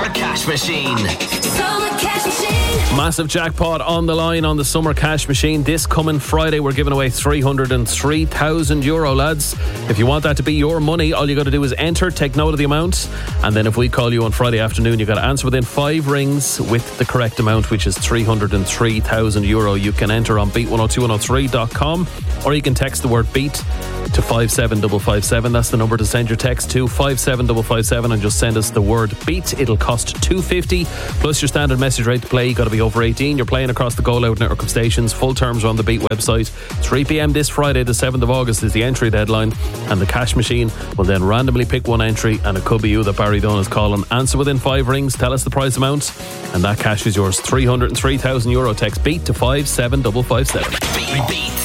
Summer Cash Machine. Summer Cash Machine. Massive jackpot on the line on the Summer Cash Machine. This coming Friday, we're giving away €303,000, lads. If you want that to be your money, all you got to do is enter, take note of the amount, and then if we call you on Friday afternoon, you got to answer within 5 rings with the correct amount, which is €303,000. You can enter on beat102103.com, or you can text the word beat to 57557. That's the number to send your text to, 57557, and just send us the word beat. It'll cost $2.50 plus your standard message rate to play. You got to be over 18. You're playing across the Go Loud network of stations. Full terms are on the Beat website. 3 p.m. this Friday, the 7th of August, is the entry deadline, and the cash machine will then randomly pick one entry, and it could be you that Barry Dunn is calling. Answer within 5 rings, tell us the price amount, and that cash is yours. €303,000. Text beat to 57557. Beat